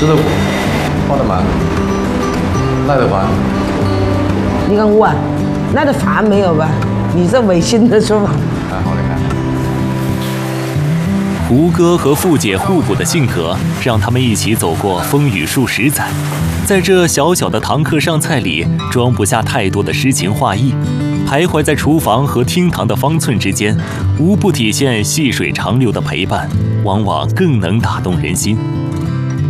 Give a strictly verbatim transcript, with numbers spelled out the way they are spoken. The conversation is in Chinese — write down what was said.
吃得苦，帮得忙，耐得烦。 你看我啊，耐得烦没有吧？你这违心的说法。 还好你看。 胡歌和傅姐互补的性格，让他们一起走过风雨数十载，在这小小的堂客上菜里，装不下太多的诗情画意。徘徊在厨房和厅堂的方寸之间，无不体现细水长流的陪伴，往往更能打动人心。